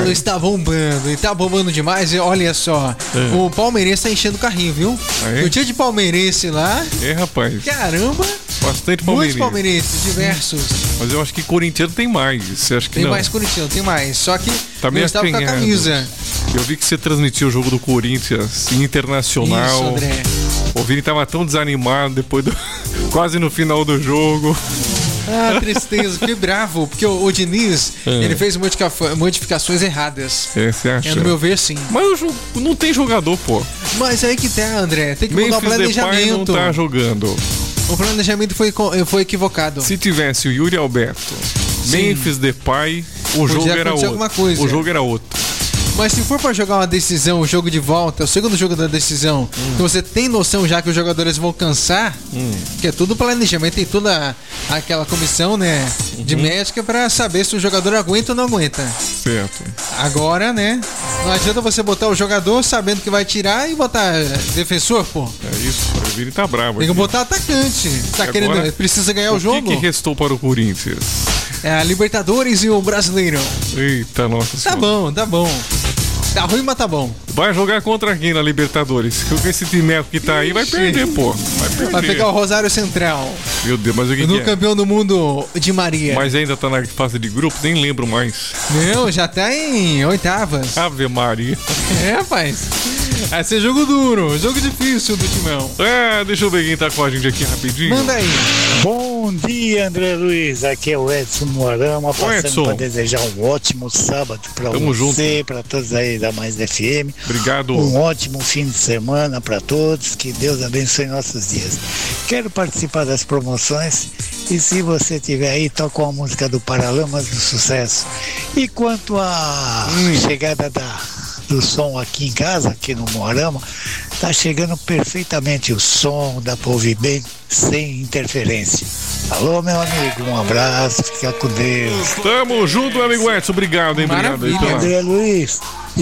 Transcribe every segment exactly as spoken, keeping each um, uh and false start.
Galo está bombando, e tá bombando demais. E olha só, é. o palmeirense tá enchendo o carrinho, viu? É? No dia de palmeirense lá. É, rapaz. Caramba. Bastante palmeirense. Muitos palmeirenses, diversos. Mas eu acho que corintiano tem mais. Você acha que tem não? mais corintiano, tem mais. Só que tá não estava com a camisa. Eu vi que você transmitiu o jogo do Corinthians Internacional. Isso, André. O Vini tava tão desanimado depois do... quase no final do jogo. Ah, tristeza, fiquei bravo, porque o, o Diniz, é. ele fez modifica... modificações erradas. É, você acha? É, no meu ver, sim. Mas o jogo não tem jogador, pô. Mas aí que tá, André, tem que Memphis mudar o planejamento. Depay não tá jogando. O planejamento foi, foi equivocado. Se tivesse o Yuri Alberto, sim. Memphis Depay, o jogo era outro. Coisa. O jogo era outro. Mas se for pra jogar uma decisão, o jogo de volta, o segundo jogo da decisão, hum. que você tem noção já que os jogadores vão cansar, hum. que é tudo planejamento, tem toda aquela comissão, né, uhum. de médica pra saber se o jogador aguenta ou não aguenta. Certo. Agora, né, não adianta você botar o jogador sabendo que vai tirar e botar defensor, pô. É isso, o Vini tá bravo. Tem que aqui. botar atacante. Tá Agora, querendo, precisa ganhar o, o jogo. O que, que restou para o Corinthians? É a Libertadores e o Brasileirão. Eita, nossa senhora. Tá bom, tá bom. Tá ruim, mas tá bom. Vai jogar contra quem na Libertadores? Com esse timeco que tá aí, vai perder, pô. Vai perder. Vai pegar o Rosário Central. Meu Deus, mas o que, no que é? campeão do mundo de Maria. Mas ainda tá na fase de grupo? Nem lembro mais. Não, já tá em oitavas. Ave Maria. É, rapaz. Vai ser jogo duro, jogo difícil do Timão. É, deixa eu ver quem tá com a gente aqui rapidinho. Manda aí. Bom dia, André Luiz. Aqui é o Edson Moarama, passando para desejar um ótimo sábado para você, para todos aí da Mais F M. Obrigado. Um ótimo fim de semana para todos. Que Deus abençoe nossos dias. Quero participar das promoções e se você tiver aí, toca uma música do Paralamas do Sucesso. E quanto à hum. chegada da do som aqui em casa, aqui no Moarama, tá chegando perfeitamente o som, dá pra ouvir bem, sem interferência. Alô, meu amigo, um abraço, fica com Deus. Tamo junto, meu amigo Edson, obrigado, hein? Obrigado aí, pela... André Luiz.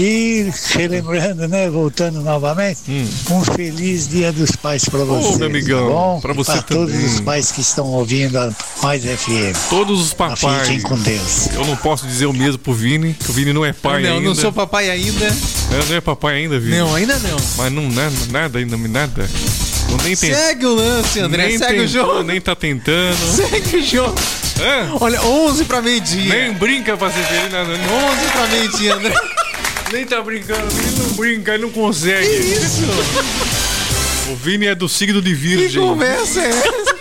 E relembrando, né, voltando novamente, hum. um feliz Dia dos Pais para vocês. Ô, meu amigão, tá bom? pra você pra também. Todos os pais que estão ouvindo a Mais F M. Todos os papais. Fiquem com Deus. Eu não posso dizer o mesmo pro Vini, que o Vini não é pai não, ainda. Não, não sou papai ainda. Eu não é papai ainda, Vini? Não, ainda não. Mas não, nada, nada ainda, nada. Não nem tem... Segue o lance, André, nem segue tem... o jogo. Nem tá tentando. Segue o jogo. Hã? Olha, onze pra meio-dia. Nem brinca pra ser feliz, nada. onze pra meio-dia, André. Nem tá brincando, o Vini não brinca, ele não consegue. Que isso? O Vini é do signo de Virgem. Que conversa é essa?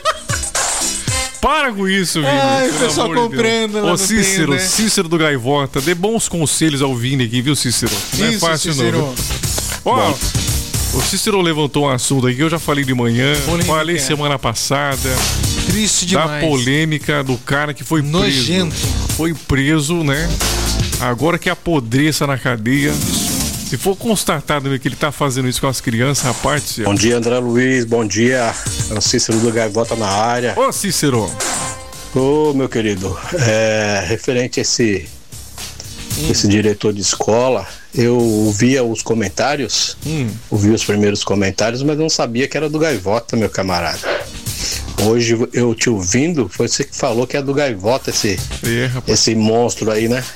Para com isso, Vini. Ai, o pessoal comprando lá Ô, no Cícero, Tender. Cícero do Gaivota, dê bons conselhos ao Vini aqui, viu, Cícero? Não isso, é fácil, Cícero. não. Ó, o Cícero levantou um assunto aqui que eu já falei de manhã, polêmica. Falei semana passada. Triste demais. Da polêmica do cara que foi nojento. preso. Foi preso, né? Agora que apodreça na cadeia. Se for constatado que ele tá fazendo isso com as crianças, rapaz do céu. Bom dia, André Luiz. Bom dia. É o Cícero do Gaivota na área. Ô, Cícero. Ô, meu querido. É, referente a esse, hum. esse diretor de escola, eu ouvia os comentários, hum. ouvi os primeiros comentários, mas não sabia que era do Gaivota, meu camarada. Hoje eu te ouvindo, foi você que falou que é do Gaivota esse, é, esse monstro aí, né?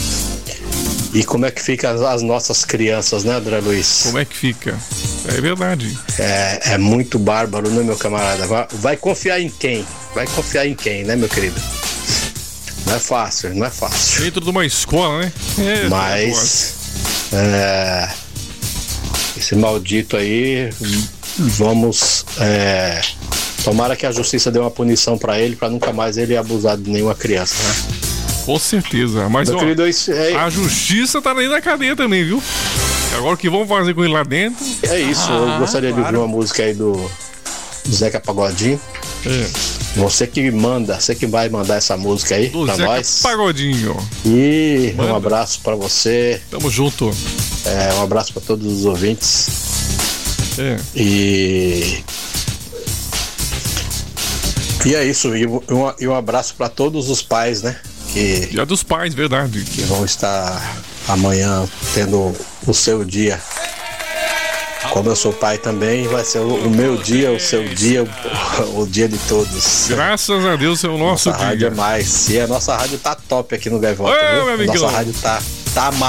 E como é que fica as, as nossas crianças, né, André Luiz? Como é que fica? É verdade. É, é muito bárbaro, né, meu camarada? Vai, vai confiar em quem? Vai confiar em quem, né, meu querido? Não é fácil, não é fácil. Dentro de uma escola, né? É, Mas é, esse maldito aí, vamos é, tomara que a justiça dê uma punição pra ele, pra nunca mais ele abusar de nenhuma criança, né? Com certeza, mas ó, querido, isso, é... a justiça tá dentro da cadeia também, viu? Agora o que vão fazer com ele lá dentro? É isso, ah, eu gostaria claro. de ouvir uma música aí do, do Zeca Pagodinho. É. Você que manda, você que vai mandar essa música aí do pra Zeca nós. Pagodinho. E manda. Um abraço pra você. Tamo junto. É, um abraço pra todos os ouvintes. É. E... E é isso, e um, e um abraço pra todos os pais, né? Que, dia dos pais, verdade. Que vão estar amanhã tendo o seu dia. Como eu sou pai também, vai ser o, o meu dia, o seu dia, o, o dia de todos. Graças a Deus é o nosso nossa dia. Rádio é mais. E a nossa rádio tá top aqui no Gaivota. Ô, viu? Nossa rádio tá, tá mais.